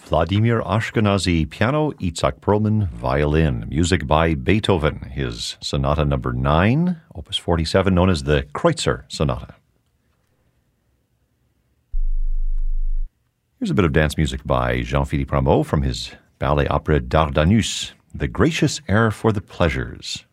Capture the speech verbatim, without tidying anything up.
Vladimir Ashkenazy, piano, Itzhak Perlman, violin. Music by Beethoven, his Sonata number nine, Opus forty-seven, known as the Kreutzer Sonata. Here's a bit of dance music by Jean-Philippe Rameau from his ballet opera Dardanus, The Gracious Air for the Pleasures.